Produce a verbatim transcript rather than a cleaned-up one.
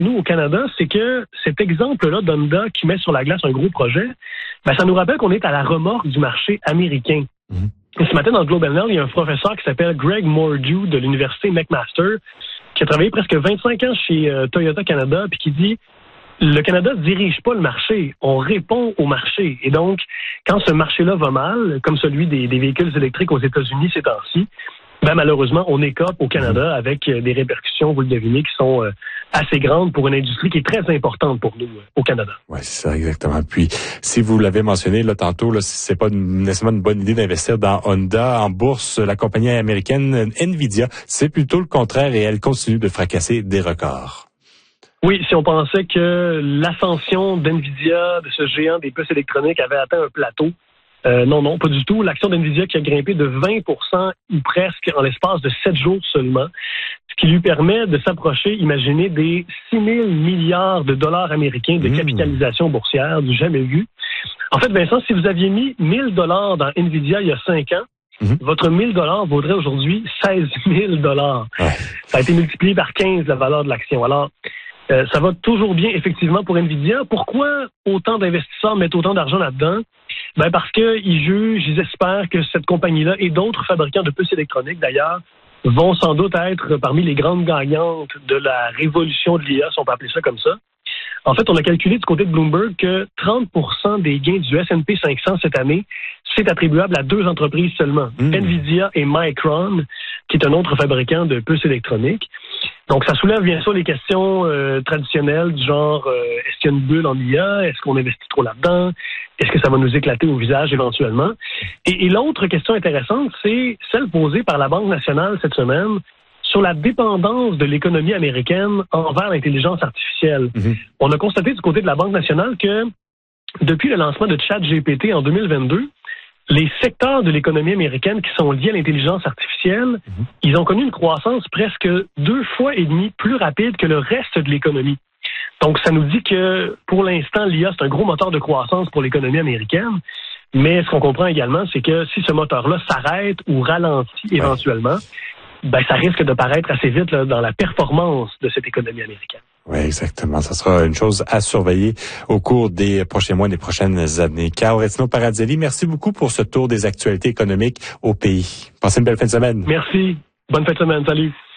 nous, au Canada, c'est que cet exemple-là d'Honda qui met sur la glace un gros projet, ben, ça nous rappelle qu'on est à la remorque du marché américain. Mm-hmm. Et ce matin, dans le Globe and Mail, il y a un professeur qui s'appelle Greg Mordew de l'Université McMaster, qui a travaillé presque vingt-cinq ans chez euh, Toyota Canada, puis qui dit le Canada ne dirige pas le marché, on répond au marché. Et donc, quand ce marché-là va mal, comme celui des, des véhicules électriques aux États-Unis ces temps-ci, ben malheureusement, on écope au Canada avec des répercussions, vous le devinez, qui sont euh, assez grandes pour une industrie qui est très importante pour nous euh, au Canada. Oui, c'est ça, exactement. Puis, si vous l'avez mentionné là tantôt, là, c'est pas nécessairement une bonne idée d'investir dans Honda en bourse. La compagnie américaine Nvidia, c'est plutôt le contraire et elle continue de fracasser des records. Oui, si on pensait que l'ascension d'Nvidia, de ce géant des puces électroniques, avait atteint un plateau, euh, non, non, pas du tout. L'action d'Nvidia qui a grimpé de vingt pour cent ou presque en l'espace de sept jours seulement, ce qui lui permet de s'approcher, imaginez, des six mille milliards de dollars américains de capitalisation boursière, du jamais vu. En fait, Vincent, si vous aviez mis mille dollars dans Nvidia il y a cinq ans, Mm-hmm. votre mille dollars vaudrait aujourd'hui seize mille dollars. Ouais. Ça a été multiplié par quinze, la valeur de l'action. Alors, Euh, ça va toujours bien, effectivement, pour Nvidia. Pourquoi autant d'investisseurs mettent autant d'argent là-dedans? Ben parce qu'ils jugent, ils espèrent que cette compagnie-là et d'autres fabricants de puces électroniques, d'ailleurs, vont sans doute être parmi les grandes gagnantes de la révolution de l'I A, si on peut appeler ça comme ça. En fait, on a calculé du côté de Bloomberg que trente pour cent des gains du S and P cinq cents cette année, c'est attribuable à deux entreprises seulement, mmh. Nvidia et Micron, qui est un autre fabricant de puces électroniques. Donc, ça soulève bien sûr les questions euh, traditionnelles du genre, euh, est-ce qu'il y a une bulle en I A? Est-ce qu'on investit trop là-dedans? Est-ce que ça va nous éclater au visage éventuellement? Et, et l'autre question intéressante, c'est celle posée par la Banque nationale cette semaine sur la dépendance de l'économie américaine envers l'intelligence artificielle. Mm-hmm. On a constaté du côté de la Banque nationale que depuis le lancement de ChatGPT en deux mille vingt-deux, les secteurs de l'économie américaine qui sont liés à l'intelligence artificielle, mm-hmm. ils ont connu une croissance presque deux fois et demi plus rapide que le reste de l'économie. Donc, ça nous dit que, pour l'instant, l'I A, c'est un gros moteur de croissance pour l'économie américaine. Mais ce qu'on comprend également, c'est que si ce moteur-là s'arrête ou ralentit ouais. éventuellement, ben, ça risque de paraître assez vite là, dans la performance de cette économie américaine. Oui, exactement. Ça sera une chose à surveiller au cours des prochains mois, des prochaines années. Caro Rettino Paradzelli, merci beaucoup pour ce tour des actualités économiques au pays. Passez une belle fin de semaine. Merci. Bonne fin de semaine. Salut.